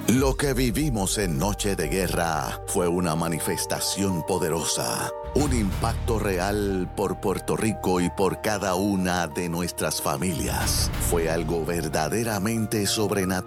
Lo que vivimos en Noche de Guerra fue una manifestación poderosa, un impacto real por Puerto Rico y por cada una de nuestras familias. Fue algo verdaderamente sobrenatural.